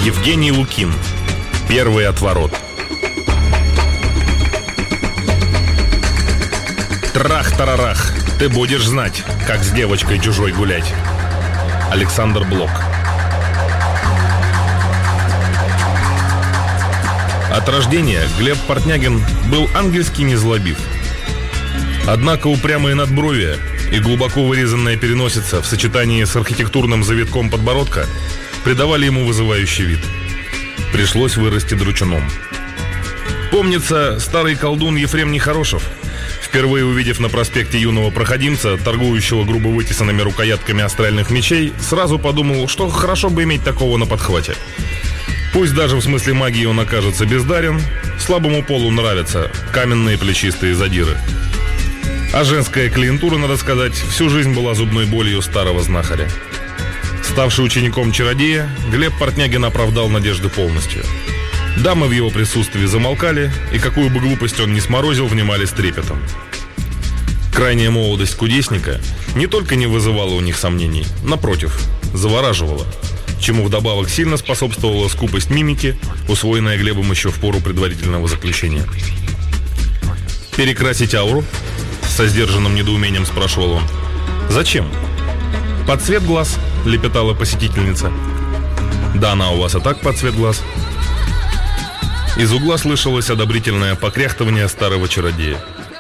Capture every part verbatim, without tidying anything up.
Евгений Лукин. Первый отворот. Трах-тарарах, ты будешь знать, как с девочкой чужой гулять. Александр Блок. От рождения Глеб Портнягин был ангельски незлобив. Однако упрямые надбровья и глубоко вырезанная переносица в сочетании с архитектурным завитком подбородка придавали ему вызывающий вид. Пришлось вырасти дручуном. Помнится, старый колдун Ефрем Нехорошев, впервые увидев на проспекте юного проходимца, торгующего грубо вытесанными рукоятками астральных мечей, сразу подумал, что хорошо бы иметь такого на подхвате. Пусть даже в смысле магии он окажется бездарен, слабому полу нравятся каменные плечистые задиры. А женская клиентура, надо сказать, всю жизнь была зубной болью старого знахаря. Ставший учеником чародея, Глеб Портнягин оправдал надежды полностью. Дамы в его присутствии замолкали, и какую бы глупость он ни сморозил, внимали с трепетом. Крайняя молодость кудесника не только не вызывала у них сомнений, напротив, завораживала, чему вдобавок сильно способствовала скупость мимики, усвоенная Глебом еще в пору предварительного заключения. «Перекрасить ауру?» — со сдержанным недоумением спрашивал он. «Зачем?» «Под цвет глаз», — лепетала посетительница. «Да она у вас и так под цвет глаз». Из угла слышалось одобрительное покряхтывание старого чародея.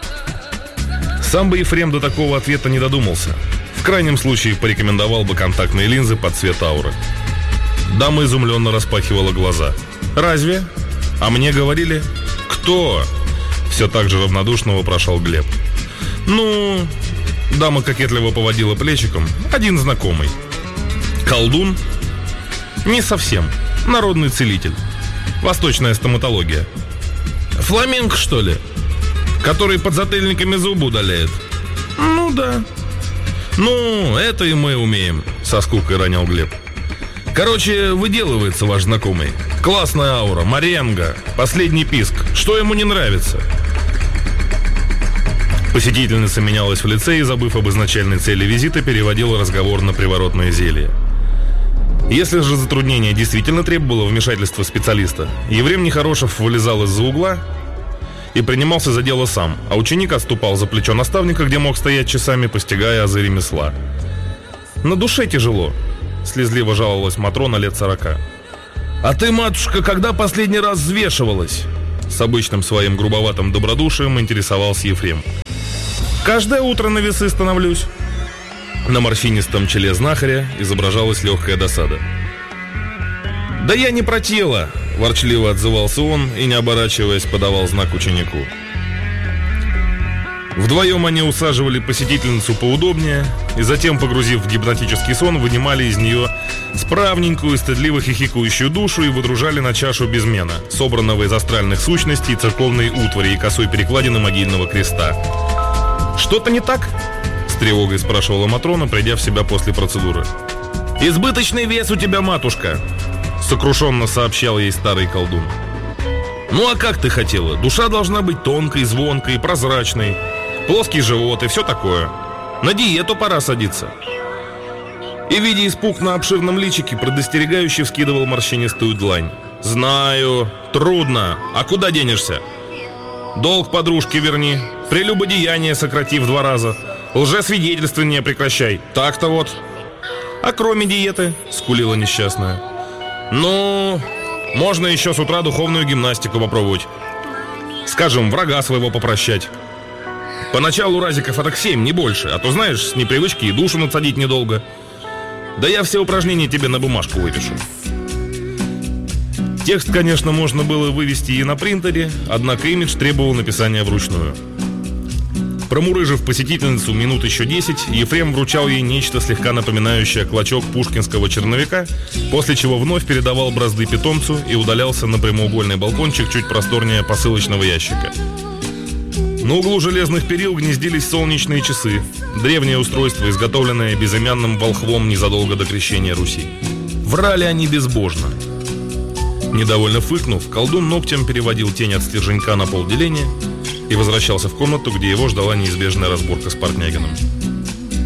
Сам бы Ефрем до такого ответа не додумался. В крайнем случае порекомендовал бы контактные линзы под цвет ауры. Дама изумленно распахивала глаза. «Разве? А мне говорили?» «Кто?» Все так же равнодушно вопрошал Глеб. «Ну...» Дама кокетливо поводила плечиком. «Один знакомый». «Колдун?» «Не совсем. Народный целитель. Восточная стоматология». «Фламенко, что ли? Который под затыльниками зубы удаляет?» «Ну да». «Ну, это и мы умеем», — со скукой ронял Глеб. «Короче, выделывается ваш знакомый. Классная аура, маренго, последний писк. Что ему не нравится?» Посетительница менялась в лице и, забыв об изначальной цели визита, переводила разговор на приворотное зелье. Если же затруднение действительно требовало вмешательства специалиста, Ефрем Нехорошев вылезал из-за угла и принимался за дело сам, а ученик отступал за плечо наставника, где мог стоять часами, постигая азы ремесла. «На душе тяжело», — слезливо жаловалась Матрона лет сорока. «А ты, матушка, когда последний раз взвешивалась?» С обычным своим грубоватым добродушием интересовался Ефрем. «Каждое утро на весы становлюсь». На морщинистом челе знахаря изображалась легкая досада. «Да я не про тело», — ворчливо отзывался он и, не оборачиваясь, подавал знак ученику. Вдвоем они усаживали посетительницу поудобнее и затем, погрузив в гипнотический сон, вынимали из нее справненькую, стыдливо хихикающую душу и выдружали на чашу безмена, собранного из астральных сущностей, церковной утвари и косой перекладины могильного креста. «Что-то не так?» — с тревогой спрашивала Матрона, придя в себя после процедуры. «Избыточный вес у тебя, матушка», — сокрушенно сообщал ей старый колдун. «Ну а как ты хотела? Душа должна быть тонкой, звонкой, прозрачной, плоский живот и все такое. На диету пора садиться». И, видя испуг на обширном личике, предостерегающе вскидывал морщинистую длань. «Знаю, трудно. А куда денешься? Долг подружке верни, прелюбодеяние сократи в два раза, лжесвидетельствование прекращай. Так-то вот». «А кроме диеты?» — скулила несчастная. «Ну, можно еще с утра духовную гимнастику попробовать. Скажем, врага своего попрощать. Поначалу разиков атак семь, не больше, а то, знаешь, с непривычки и душу надсадить недолго. Да я все упражнения тебе на бумажку выпишу». Текст, конечно, можно было вывести и на принтере, однако имидж требовал написания вручную. Промурыжив посетительницу минут еще десять, Ефрем вручал ей нечто слегка напоминающее клочок пушкинского черновика, после чего вновь передавал бразды питомцу и удалялся на прямоугольный балкончик чуть просторнее посылочного ящика. На углу железных перил гнездились солнечные часы, древнее устройство, изготовленное безымянным волхвом незадолго до крещения Руси. Врали они безбожно. Недовольно фыркнув, колдун ногтем переводил тень от стерженька на полделения и возвращался в комнату, где его ждала неизбежная разборка с Портнягиным.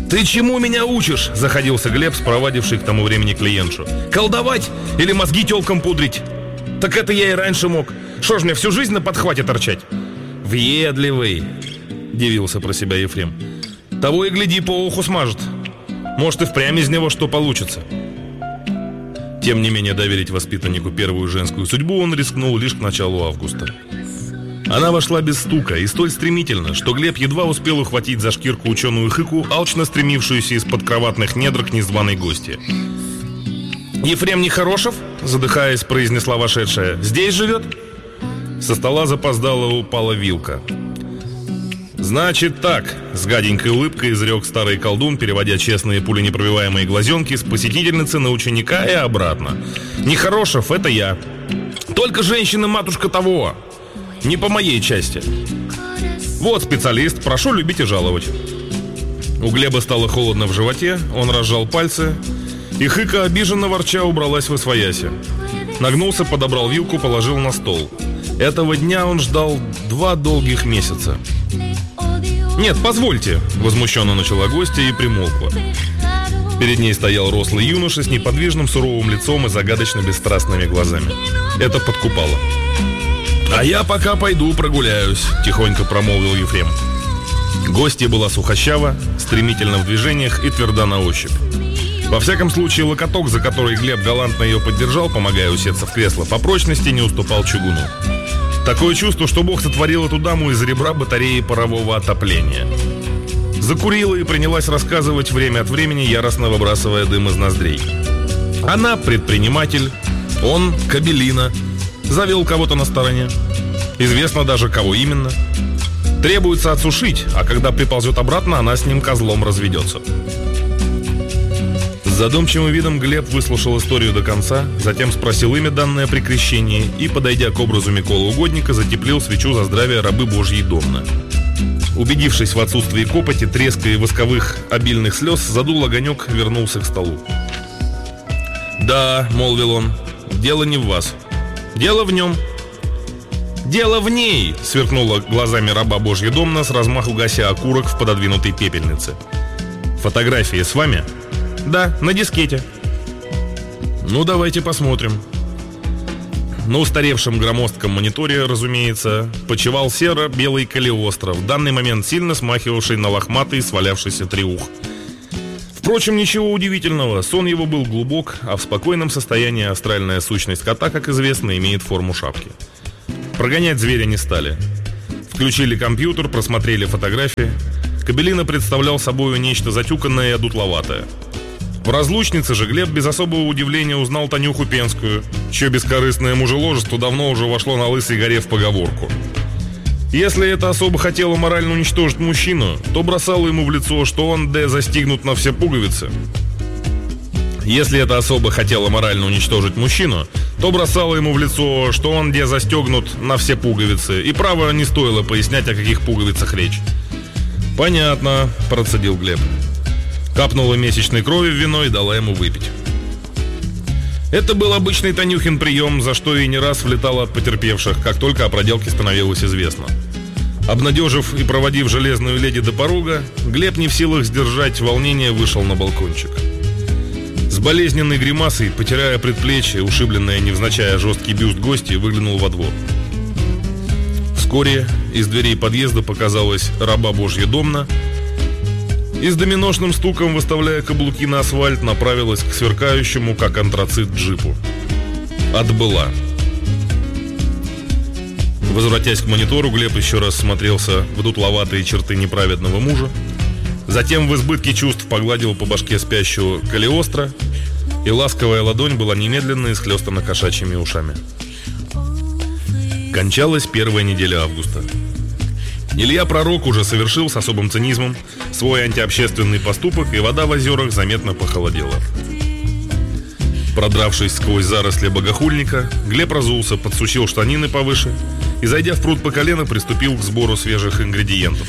«Ты чему меня учишь?» – заходился Глеб, спровадивший к тому времени клиентшу. «Колдовать или мозги тёлкам пудрить? Так это я и раньше мог. Шо ж мне всю жизнь на подхвате торчать?» «Въедливый», – дивился про себя Ефрем. «Того и гляди, по уху смажет. Может, и впрямь из него что получится». Тем не менее, доверить воспитаннику первую женскую судьбу он рискнул лишь к началу августа. Она вошла без стука и столь стремительно, что Глеб едва успел ухватить за шкирку ученую Хыку, алчно стремившуюся из-под кроватных недр к незваной гости. «Ефрем Нехорошев?» – задыхаясь, произнесла вошедшая. «Здесь живет?» Со стола запоздало упала вилка. «Значит так», — с гаденькой улыбкой изрек старый колдун, переводя честные пуленепробиваемые глазенки с посетительницы на ученика и обратно. «Нехорошев — это я. Только женщина, матушка того. Не по моей части. Вот специалист, прошу любить и жаловать». У Глеба стало холодно в животе, он разжал пальцы, и Хыка, обиженно ворча, убралась восвояси. Нагнулся, подобрал вилку, положил на стол. Этого дня он ждал два долгих месяца. «Нет, позвольте», — возмущенно начала гостья и примолкла. Перед ней стоял рослый юноша с неподвижным суровым лицом и загадочно бесстрастными глазами. Это подкупало. «А я пока пойду прогуляюсь», — тихонько промолвил Ефрем. Гостья была сухощава, стремительна в движениях и тверда на ощупь. Во всяком случае, локоток, за который Глеб галантно ее поддержал, помогая усесться в кресло, по прочности не уступал чугуну. Такое чувство, что Бог сотворил эту даму из ребра батареи парового отопления. Закурила и принялась рассказывать время от времени, яростно выбрасывая дым из ноздрей. Она предприниматель, он кабелина, завел кого-то на стороне. Известно даже, кого именно. Требуется отсушить, а когда приползет обратно, она с ним козлом разведется. С задумчивым видом Глеб выслушал историю до конца, затем спросил имя, данное при крещении, и, подойдя к образу Миколы Угодника, затеплил свечу за здравие рабы Божьей Домны. Убедившись в отсутствии копоти, треска и восковых обильных слез, задул огонек, вернулся к столу. «Да», — молвил он, — «дело не в вас. Дело в нем». «Дело в ней!» — сверкнула глазами раба Божья Домна, с размаху гася окурок в пододвинутой пепельнице. «Фотографии с вами?» «Да, на дискете». «Ну, давайте посмотрим». На устаревшем громоздком мониторе, разумеется, почивал серо-белый Калиостро, в данный момент сильно смахивавший на лохматый свалявшийся треух. Впрочем, ничего удивительного, сон его был глубок, а в спокойном состоянии астральная сущность кота, как известно, имеет форму шапки. Прогонять зверя не стали. Включили компьютер, просмотрели фотографии. Кабелина представлял собою нечто затюканное и одутловатое. В разлучнице же Глеб без особого удивления узнал Танюху Пенскую, чье бескорыстное мужеложество давно уже вошло на Лысой горе в поговорку. Если эта особа хотела морально уничтожить мужчину, то бросала ему в лицо, что он д застигнут на все пуговицы. Если эта особа хотела морально уничтожить мужчину, то бросала ему в лицо, что он д застегнут на все пуговицы, и право не стоило пояснять, о каких пуговицах речь. «Понятно», – процедил Глеб. Капнула месячной крови в вино и дала ему выпить. Это был обычный Танюхин прием, за что и не раз влетало от потерпевших, как только о проделке становилось известно. Обнадежив и проводив железную леди до порога, Глеб, не в силах сдержать волнение, вышел на балкончик. С болезненной гримасой, потирая предплечье, ушибленное невзначай жесткий бюст гостья, выглянул во двор. Вскоре из дверей подъезда показалась раба Божья Домна и с доминошным стуком, выставляя каблуки на асфальт, направилась к сверкающему, как антрацит, джипу. Отбыла. Возвратясь к монитору, Глеб еще раз смотрелся в дутловатые черты неправедного мужа. Затем в избытке чувств погладил по башке спящего Калиостро, и ласковая ладонь была немедленно исхлестана кошачьими ушами. Кончалась первая неделя августа. Илья Пророк уже совершил с особым цинизмом свой антиобщественный поступок, и вода в озерах заметно похолодела. Продравшись сквозь заросли богохульника, Глеб разулся, подсучил штанины повыше и, зайдя в пруд по колено, приступил к сбору свежих ингредиентов.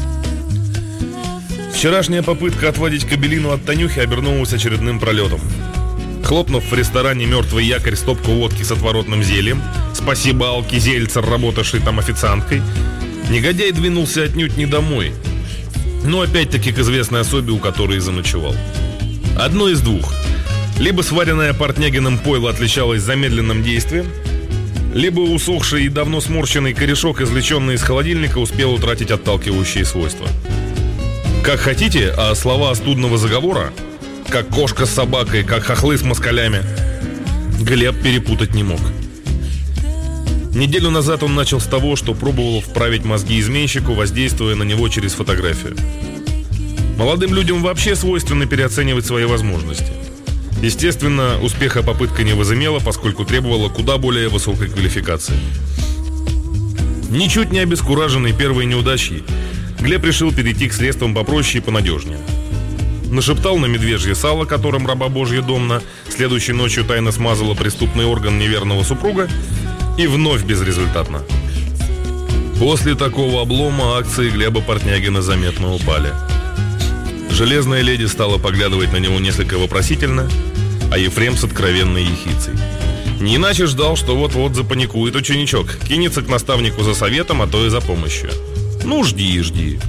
Вчерашняя попытка отводить кабелину от Танюхи обернулась очередным пролетом. Хлопнув в ресторане «Мертвый якорь» стопку водки с отворотным зельем, спасибо Алке Зельцер, работавшей там официанткой, негодяй двинулся отнюдь не домой. Но опять-таки к известной особе, у которой и заночевал. Одно из двух. Либо сваренное Портнягиным пойло отличалось замедленным действием, либо усохший и давно сморщенный корешок, извлеченный из холодильника, успел утратить отталкивающие свойства. Как хотите, а слова остудного заговора, как кошка с собакой, как хохлы с москалями, Глеб перепутать не мог. Неделю назад он начал с того, что пробовал вправить мозги изменщику, воздействуя на него через фотографию. Молодым людям вообще свойственно переоценивать свои возможности. Естественно, успеха попытка не возымела, поскольку требовала куда более высокой квалификации. Ничуть не обескураженный первой неудачей, Глеб решил перейти к средствам попроще и понадежнее. Нашептал на медвежье сало, которым раба Божья Домна следующей ночью тайно смазала преступный орган неверного супруга, и вновь безрезультатно. После такого облома акции Глеба Портнягина заметно упали. Железная леди стала поглядывать на него несколько вопросительно, а Ефрем с откровенной ехицей. Не иначе ждал, что вот-вот запаникует ученичок, кинется к наставнику за советом, а то и за помощью. Ну, жди и жди.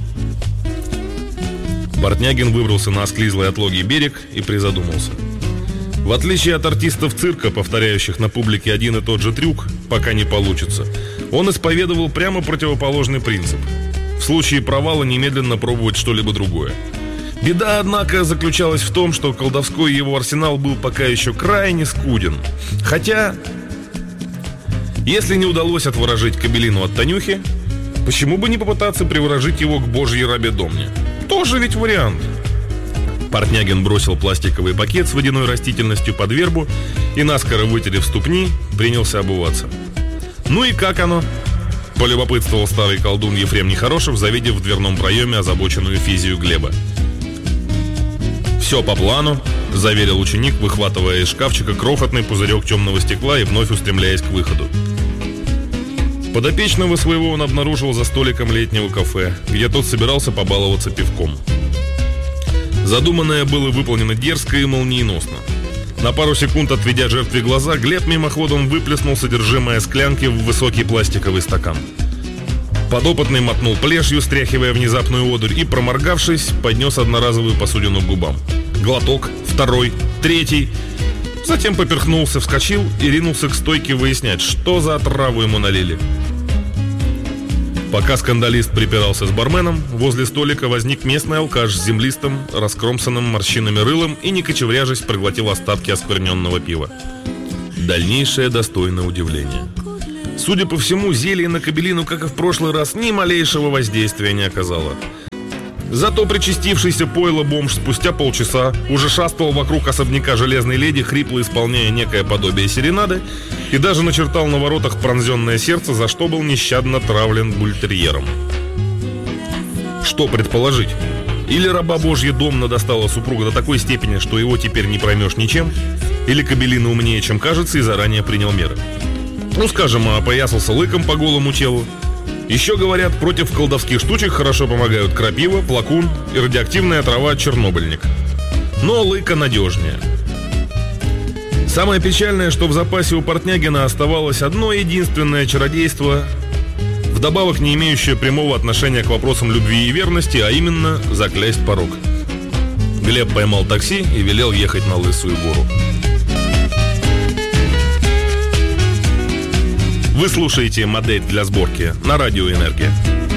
Портнягин выбрался на осклизлый отлогий берег и призадумался. В отличие от артистов цирка, повторяющих на публике один и тот же трюк, пока не получится, он исповедовал прямо противоположный принцип. В случае провала немедленно пробовать что-либо другое. Беда, однако, заключалась в том, что колдовской его арсенал был пока еще крайне скуден. Хотя, если не удалось отворожить Кобелину от Танюхи, почему бы не попытаться приворожить его к Божьей рабе Домне? Тоже ведь вариант. Портнягин бросил пластиковый пакет с водяной растительностью под вербу и, наскоро вытерев ступни, принялся обуваться. «Ну и как оно?» — полюбопытствовал старый колдун Ефрем Нехорошев, завидев в дверном проеме озабоченную физию Глеба. «Все по плану», — заверил ученик, выхватывая из шкафчика крохотный пузырек темного стекла и вновь устремляясь к выходу. Подопечного своего он обнаружил за столиком летнего кафе, где тот собирался побаловаться пивком. Задуманное было выполнено дерзко и молниеносно. На пару секунд отведя жертве глаза, Глеб мимоходом выплеснул содержимое склянки в высокий пластиковый стакан. Подопытный мотнул плешью, стряхивая внезапную одурь, и, проморгавшись, поднес одноразовую посудину к губам. Глоток, второй, третий. Затем поперхнулся, вскочил и ринулся к стойке выяснять, что за отраву ему налили. Пока скандалист припирался с барменом, возле столика возник местный алкаш с землистым, раскромсанным морщинами рылом и, не кочевряжись, проглотил остатки оскверненного пива. Дальнейшее достойно удивления. Судя по всему, зелье на Кобелину, как и в прошлый раз, ни малейшего воздействия не оказало. Зато причастившийся пойло бомж спустя полчаса уже шастал вокруг особняка железной леди, хрипло исполняя некое подобие серенады, и даже начертал на воротах пронзенное сердце, за что был нещадно травлен бультерьером. Что предположить? Или раба Божья Домна достала супруга до такой степени, что его теперь не проймешь ничем, или Кобелина умнее, чем кажется, и заранее принял меры. Ну, скажем, опоясался лыком по голому телу. Еще, говорят, против колдовских штучек хорошо помогают крапива, плакун и радиоактивная трава чернобыльник. Но лыка надежнее. Самое печальное, что в запасе у Портнягина оставалось одно единственное чародейство, вдобавок не имеющее прямого отношения к вопросам любви и верности, а именно заклясть порок. Глеб поймал такси и велел ехать на Лысую гору. Вы слушаете «Модель для сборки» на радио «Энергия».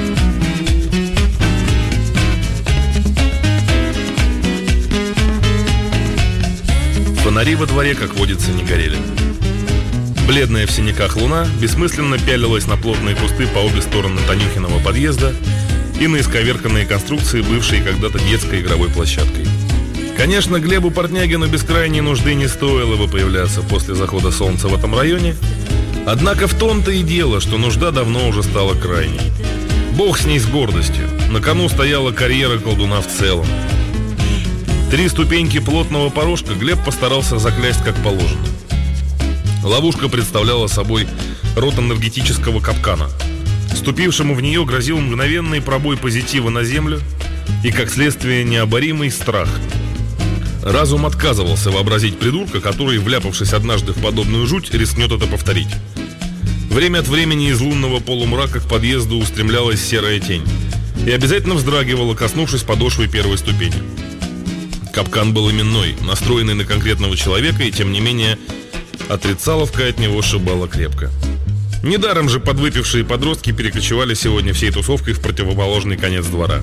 Фонари во дворе, как водится, не горели. Бледная в синяках луна бессмысленно пялилась на плотные кусты по обе стороны Танюхиного подъезда и на исковерканные конструкции, бывшие когда-то детской игровой площадкой. Конечно, Глебу Портнягину без крайней нужды не стоило бы появляться после захода солнца в этом районе. Однако в том-то и дело, что нужда давно уже стала крайней. Бог с ней, с гордостью. На кону стояла карьера колдуна в целом. Три ступеньки плотного порожка Глеб постарался заклясть как положено. Ловушка представляла собой рот энергетического капкана. Вступившему в нее грозил мгновенный пробой позитива на землю и, как следствие, необоримый страх. Разум отказывался вообразить придурка, который, вляпавшись однажды в подобную жуть, рискнет это повторить. Время от времени из лунного полумрака к подъезду устремлялась серая тень. и обязательно вздрагивала, коснувшись подошвы первой ступени. Капкан был именной, настроенный на конкретного человека, и тем не менее отрицаловка от него шибала крепко. Недаром же подвыпившие подростки перекочевали сегодня всей тусовкой в противоположный конец двора.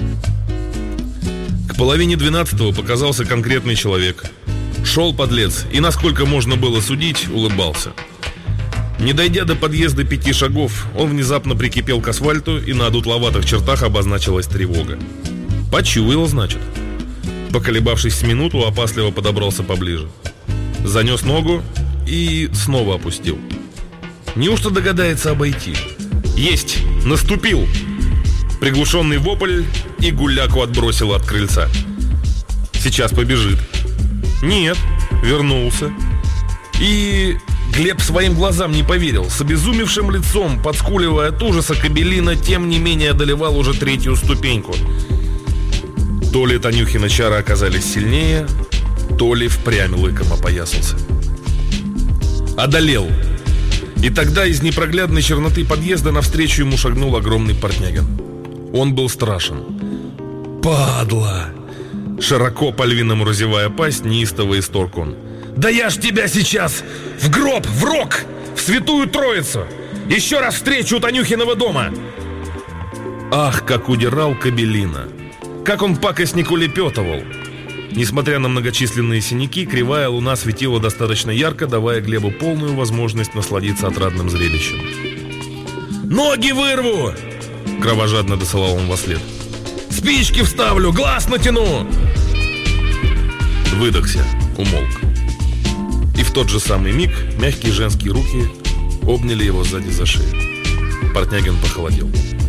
К половине двенадцатого показался конкретный человек. Шел подлец, и, насколько можно было судить, улыбался. Не дойдя до подъезда пяти шагов, он внезапно прикипел к асфальту, и на одутловатых чертах обозначилась тревога. Почуял, значит. Поколебавшись с минуту, опасливо подобрался поближе. Занес ногу и снова опустил. Неужто догадается обойти? Есть! Наступил! Приглушенный вопль, и гуляку отбросило от крыльца. Сейчас побежит. Нет, вернулся. И Глеб своим глазам не поверил. С обезумевшим лицом, подскуливая от ужаса, Кобелина тем не менее одолевал уже третью ступеньку. То ли Танюхины чары оказались сильнее, то ли впрямь лыком опоясался. Одолел. И тогда из непроглядной черноты подъезда навстречу ему шагнул огромный Портнягин. Он был страшен. «Падла!» Широко по-львиному разевая пасть, неистово исторг он. «Да я ж тебя сейчас в гроб, в рог, в святую Троицу! Еще раз встречу у Танюхиного дома!» Ах, как удирал Кобелина! Как он пакостнику лепетывал! Несмотря на многочисленные синяки, кривая луна светила достаточно ярко, давая Глебу полную возможность насладиться отрадным зрелищем. «Ноги вырву!» — кровожадно досылал он вослед. «Спички вставлю, глаз натяну!» Выдохся, умолк. И в тот же самый миг мягкие женские руки обняли его сзади за шею. Портнягин похолодел.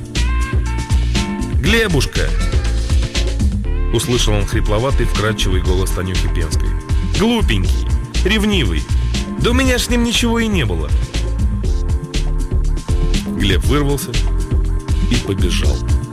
«Глебушка!» — услышал он хрипловатый, вкрадчивый голос Танюхи Пенской. «Глупенький, ревнивый. Да у меня ж с ним ничего и не было». Глеб вырвался и побежал.